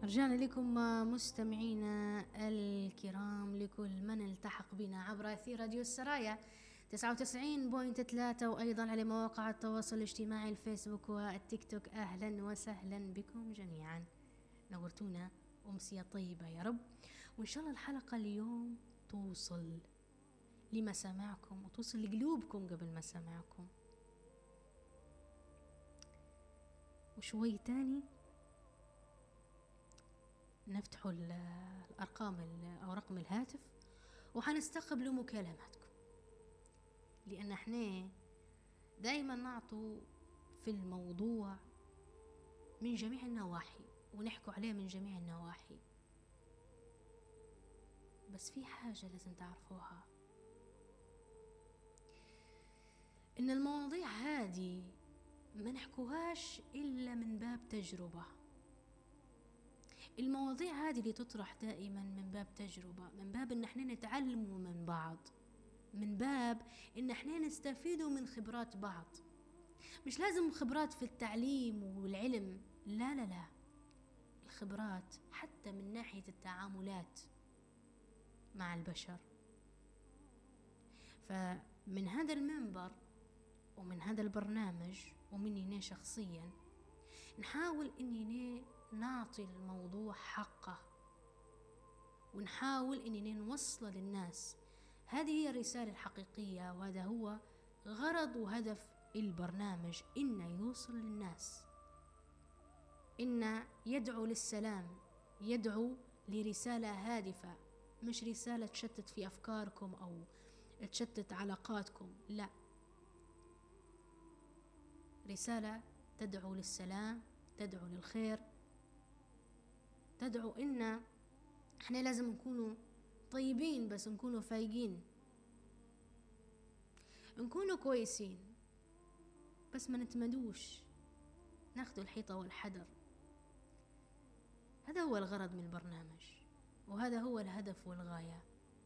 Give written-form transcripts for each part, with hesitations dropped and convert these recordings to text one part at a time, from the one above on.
رجعنا لكم مستمعينا الكرام، لكل من التحق بنا عبر أثير راديو السرايا 99.3 وأيضا على مواقع التواصل الاجتماعي الفيسبوك والتيك توك. أهلا وسهلا بكم جميعا، نورتونا، أمسية طيبة يا رب. وإن شاء الله الحلقة اليوم توصل لمسامعكم وتوصل لقلوبكم قبل مسامعكم. وشوي تاني نفتحوا الأرقام أو رقم الهاتف وحنستقبلوا مكالماتكم، لأن احنا دايما نعطوا في الموضوع من جميع النواحي ونحكوا عليه من جميع النواحي. بس في حاجة لازم تعرفوها، إن المواضيع هذه ما نحكوهاش إلا من باب تجربة. المواضيع هذه اللي تطرح دائما من باب تجربة، من باب إن احنا نتعلموا من بعض، من باب إن احنا نستفيدوا من خبرات بعض. مش لازم خبرات في التعليم والعلم، لا لا لا، الخبرات حتى من ناحية التعاملات مع البشر. فمن هذا المنبر ومن هذا البرنامج ومني أنا شخصيا نحاول إني نعطي الموضوع حقه، ونحاول إننا نوصله للناس. هذه هي الرسالة الحقيقية، وهذا هو غرض وهدف البرنامج، إنه يوصل للناس، إنه يدعو للسلام، يدعو لرسالة هادفة، مش رسالة تشتت في أفكاركم أو تشتت علاقاتكم، لا، رسالة تدعو للسلام، تدعو للخير، تدعو إن احنا لازم نكونوا طيبين، بس نكونوا فايقين، نكونوا كويسين بس ما نتمدوش، ناخدوا الحيطة والحذر. هذا هو الغرض من البرنامج، وهذا هو الهدف والغاية.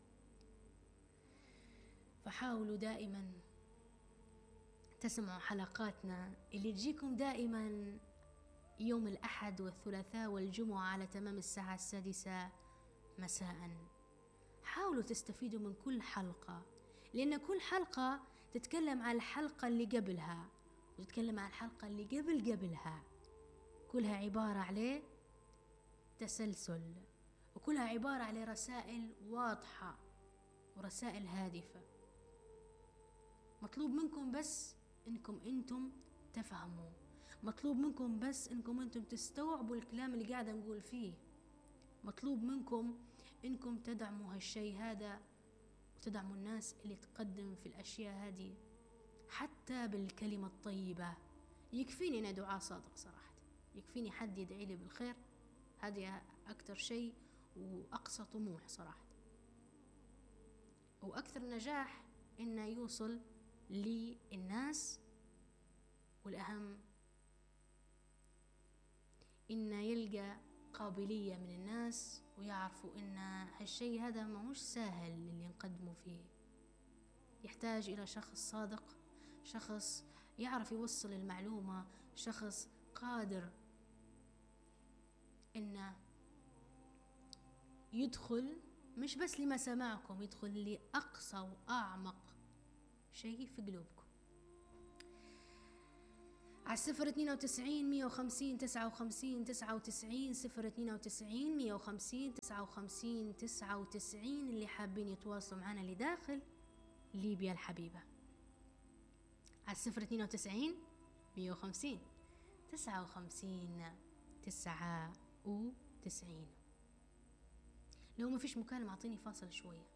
فحاولوا دائما تسمعوا حلقاتنا اللي تجيكم دائما يوم الأحد والثلاثاء والجمعة على تمام الساعة 6 مساء. حاولوا تستفيدوا من كل حلقة، لأن كل حلقة تتكلم عن الحلقة اللي قبلها وتتكلم عن الحلقة اللي قبلها، كلها عبارة عليه تسلسل، وكلها عبارة على رسائل واضحة ورسائل هادفة. مطلوب منكم بس انكم انتم تفهموا، مطلوب منكم بس انكم انتم تستوعبوا الكلام اللي قاعدة نقول فيه، مطلوب منكم انكم تدعموا هالشيء هذا وتدعموا الناس اللي تقدم في الاشياء هذه حتى بالكلمة الطيبة. يكفيني انا دعاء صادق صراحة، يكفيني حد يدعي لي بالخير، هذه اكتر شيء واقصى طموح صراحة، واكثر نجاح انه يوصل للناس، والاهم انه يلقى قابلية من الناس ويعرفوا ان هالشيء هذا ما هوش سهل اللي نقدمه فيه. يحتاج الى شخص صادق، شخص يعرف يوصل المعلومة، شخص قادر انه يدخل مش بس لما سمعكم، يدخل لأقصى وأعمق شيء في قلوبكم. على 092-150-59-99 092-150-59-99 اللي حابين يتواصلوا معنا لداخل ليبيا الحبيبة على 092-150-59-99. لو ما فيش مكالمة أعطيني فاصل شوية.